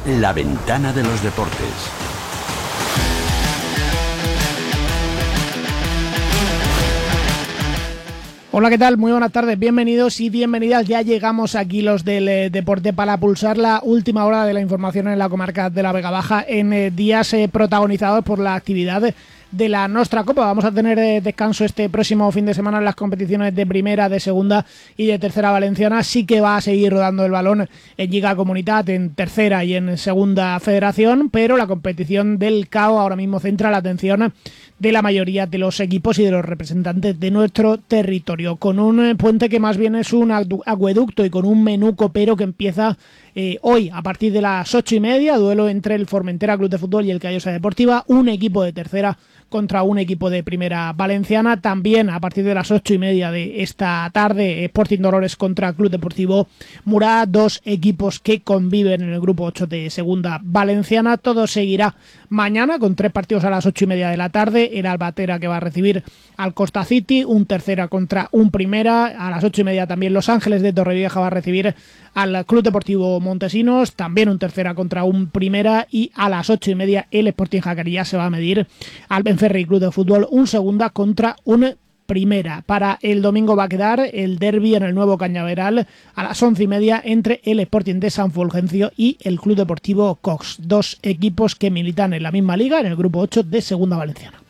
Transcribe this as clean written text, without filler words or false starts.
La ventana de los deportes. Hola, ¿qué tal? Muy buenas tardes, bienvenidos y bienvenidas. Ya llegamos aquí los del deporte para pulsar la última hora de la información en la comarca de la Vega Baja en días protagonizados por la actividad de la Nostra Copa. Vamos a tener descanso este próximo fin de semana en las competiciones de primera, de segunda y de tercera valenciana. Sí que va a seguir rodando el balón en Lliga Comunitat, en tercera y en segunda federación, pero la competición del CAO ahora mismo centra la atención de la mayoría de los equipos y de los representantes de nuestro territorio, con un puente que más bien es un acueducto y con un menú copero que empieza hoy a partir de las 8:30, duelo entre el Formentera Club de Fútbol y el Callosa Deportiva, un equipo de tercera contra un equipo de primera valenciana. También a partir de las 8:30 de esta tarde, Sporting Dolores contra Club Deportivo Murá, dos equipos que conviven en el grupo 8 de segunda valenciana. Todo seguirá mañana con 3 partidos a las 8:30 de la tarde. El Albatera, que va a recibir al Costa City, un tercera contra un primera. A las 8:30 también Los Ángeles de Torrevieja va a recibir al Club Deportivo Montesinos, también un tercera contra un primera, y a las 8:30 el Sporting Jacarilla se va a medir al Benferri Club de Fútbol, un segunda contra un primera. Para el domingo va a quedar el derbi en el Nuevo Cañaveral a las 11:30 entre el Sporting de San Fulgencio y el Club Deportivo Cox, dos equipos que militan en la misma liga, en el grupo 8 de segunda valenciana.